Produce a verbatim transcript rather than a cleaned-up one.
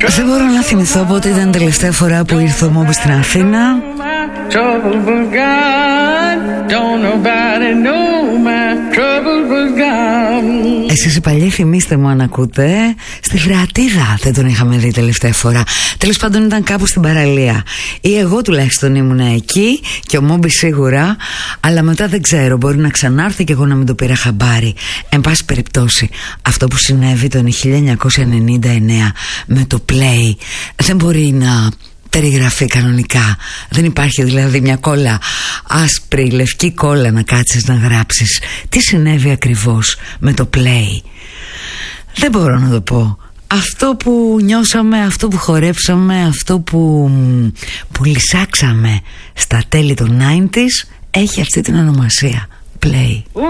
Δεν μπορώ να θυμηθώ πότε ήταν τελευταία φορά που ήρθε ο Μόμπι στην Αθήνα. Εσείς οι παλιοί θυμίστε μου αν ακούτε. Στη Φρεατίδα δεν τον είχαμε δει τελευταία φορά. Τέλος πάντων ήταν κάπου στην παραλία. Ή εγώ τουλάχιστον ήμουνα εκεί. Και ο Μόμπι σίγουρα. Αλλά μετά δεν ξέρω, μπορεί να ξανάρθει και εγώ να μην το πήρα χαμπάρι. Εν πάση περιπτώσει, αυτό που συνέβη το χίλια εννιακόσια ενενήντα εννέα με το Play δεν μπορεί να περιγραφεί κανονικά. Δεν υπάρχει δηλαδή μια κόλλα, άσπρη, λευκή κόλλα να κάτσεις να γράψεις τι συνέβη ακριβώς με το Play. Δεν μπορώ να το πω. Αυτό που νιώσαμε, αυτό που χορέψαμε, αυτό που, που λυσάξαμε στα τέλη των ενενήντα έχει αυτή την ονομασία, Play.